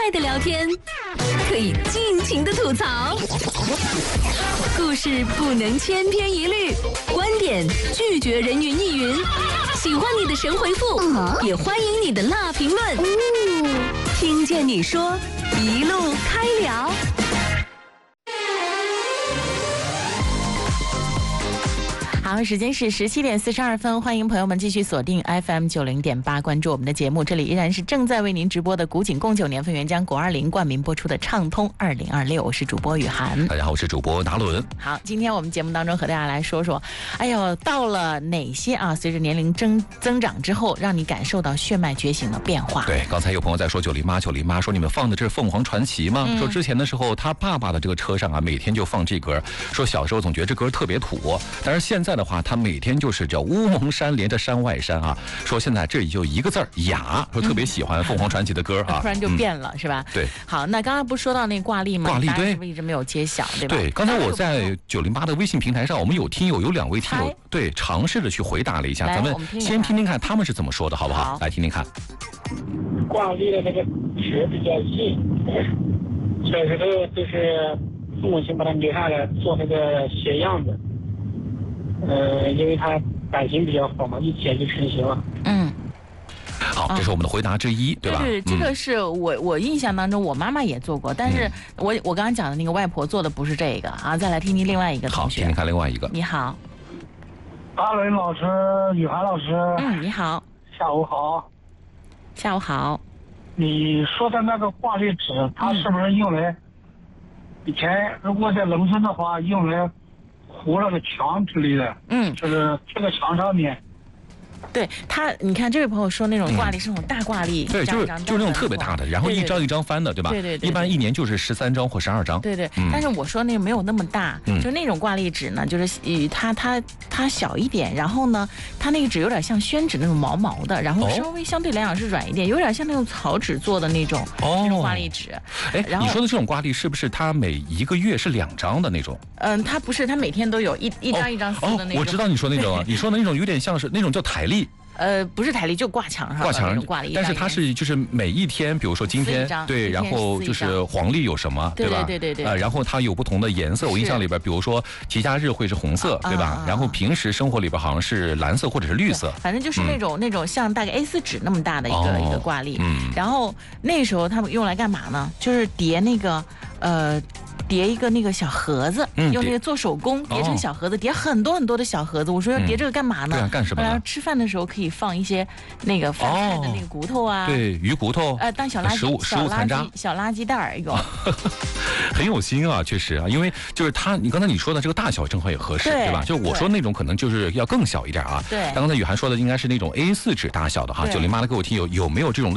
快的聊天，可以尽情的吐槽，故事不能千篇一律，观点拒绝人云亦云。喜欢你的神回复，也欢迎你的辣评论。听见你说，一路开聊。好，时间是17点42分，欢迎朋友们继续锁定 FM90.8，关注我们的节目。这里依然是正在为您直播的古井贡酒年份原浆520冠名播出的畅通2026，我是主播雨涵。 大家好，我是主播达伦。 好，今天我们节目当中和大家来说说，哎呦，到了哪些啊？随着年龄增长之后，让你感受到血脉觉醒的变化？ 对，刚才有朋友在说908，说你们放的这是凤凰传奇吗？说之前的时候，他爸爸的这个车上啊，每天就放这歌，说小时候总觉得这歌特别土，但是现在的话，他每天就是叫乌蒙山连着山外山啊，说现在这里就一个字儿雅，说特别喜欢凤凰传奇的歌啊， 突然就变了，是吧？ 对。 好，那刚刚不是说到那挂历吗？ 挂历对， 是不是一直没有揭晓，对吧？ 对，刚才我在908的微信平台上，我们有听友有2位听友对尝试着去回答了一下，咱们先听听看他们是怎么说的，好不好？来听听看。 挂历的那个纸比较硬，小时候就是父母亲把它留下来做那个写样子。因为它版型比较好嘛，一剪就成型了。 好，这是我们的回答之一，对吧？ 对，这个是我印象当中，我妈妈也做过，但是我刚刚讲的那个外婆做的不是这个啊。再来听听另外一个同学。 好，听听看另外一个。 你好， 阿伦老师，雨涵老师。 你好。 下午好。 下午好。 你说的那个挂历纸，它是不是用来以前如果在农村的话，用来糊了个墙之类的，就是这个墙上面。 对他，你看这位朋友说那种挂历是那种大挂历， 对，就是那种特别大的，然后一张一张翻的，对吧？ 对， 一般一年就是13张或12张。 对，但是我说那个没有那么大，就那种挂历纸呢，就是它小一点，然后呢，它那个纸有点像宣纸那种毛毛的，然后稍微相对来讲是软一点，有点像那种草纸做的那种挂历纸。 哎，你说的这种挂历是不是它每一个月是2张的那种？ 它不是，它每天都有一张一张撕的那种。 我知道你说那种，你说的那种有点像是那种叫台历。 不是台历，就挂墙上挂历， 但是它是就是每一天，比如说今天对，然后就是黄历有什么，对吧？ 对。 然后它有不同的颜色，我印象里边，比如说节假日会是红色，对吧？然后平时生活里边好像是蓝色或者是绿色， 反正就是那种像大概 A4 纸那么大的一个挂历。然后那时候他们用来干嘛呢？就是叠那个叠一个那个小盒子，用那个做手工叠成小盒子，叠很多很多的小盒子。我说要叠这个干嘛呢？ 对啊，干什么？ 然后吃饭的时候可以放一些那个饭菜的那个骨头啊， 对，鱼骨头， 当小垃圾、 食物残渣、 小垃圾袋用。 很有心啊，确实啊，因为就是你刚才你说的这个大小正好也合适，对吧？就我说那种可能就是要更小一点啊。 对。 刚才雨涵说的应该是那种 A4 纸大小的哈。908的给我听有没有这种